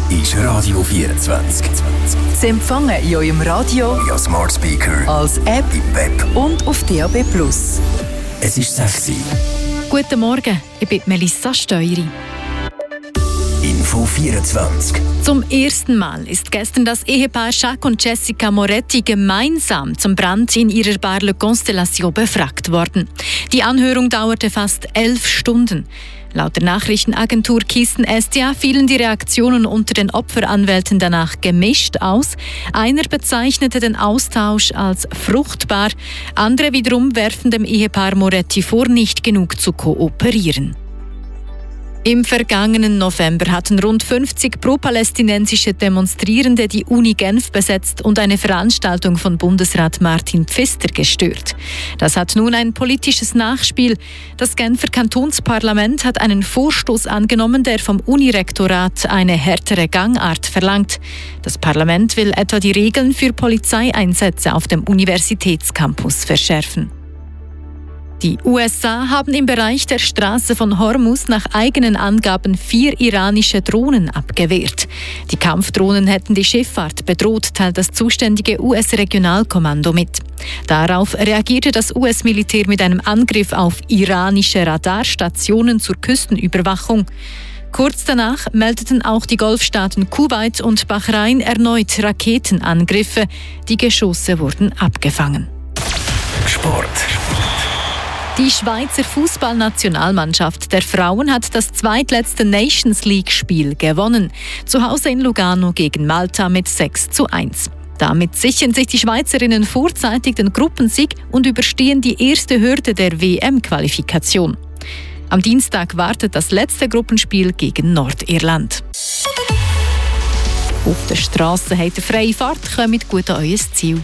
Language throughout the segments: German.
ist Radio 24. Sie empfangen in eurem Radio, via Smart Speaker, als App im Web und auf DAB+. Es ist 6 Uhr. Guten Morgen, ich bin Melissa Steury. Info 24. Zum ersten Mal ist gestern das Ehepaar Jacques und Jessica Moretti gemeinsam zum Brand in ihrer Bar Le Constellation befragt worden. Die Anhörung dauerte fast 11 Stunden. Laut der Nachrichtenagentur Kisten-SDA fielen die Reaktionen unter den Opferanwälten danach gemischt aus. Einer bezeichnete den Austausch als fruchtbar, andere wiederum werfen dem Ehepaar Moretti vor, nicht genug zu kooperieren. Im vergangenen November hatten rund 50 pro-palästinensische Demonstrierende die Uni Genf besetzt und eine Veranstaltung von Bundesrat Martin Pfister gestört. Das hat nun ein politisches Nachspiel. Das Genfer Kantonsparlament hat einen Vorstoß angenommen, der vom Unirektorat eine härtere Gangart verlangt. Das Parlament will etwa die Regeln für Polizeieinsätze auf dem Universitätscampus verschärfen. Die USA haben im Bereich der Straße von Hormuz nach eigenen Angaben 4 iranische Drohnen abgewehrt. Die Kampfdrohnen hätten die Schifffahrt bedroht, teilt das zuständige US-Regionalkommando mit. Darauf reagierte das US-Militär mit einem Angriff auf iranische Radarstationen zur Küstenüberwachung. Kurz danach meldeten auch die Golfstaaten Kuwait und Bahrain erneut Raketenangriffe. Die Geschosse wurden abgefangen. Sport. Die Schweizer Fußballnationalmannschaft der Frauen hat das zweitletzte Nations League-Spiel gewonnen. Zu Hause in Lugano gegen Malta mit 6:1. Damit sichern sich die Schweizerinnen vorzeitig den Gruppensieg und überstehen die erste Hürde der WM-Qualifikation. Am Dienstag wartet das letzte Gruppenspiel gegen Nordirland. Auf der Straße habt ihr freie Fahrt, kommt gut an euer Ziel.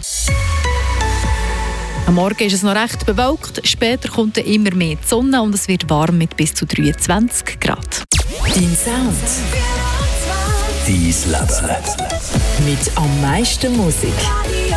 Am Morgen ist es noch recht bewölkt, später kommt immer mehr die Sonne und es wird warm mit bis zu 23 Grad. Dein Sound. Dein Leben. Mit am meisten Musik.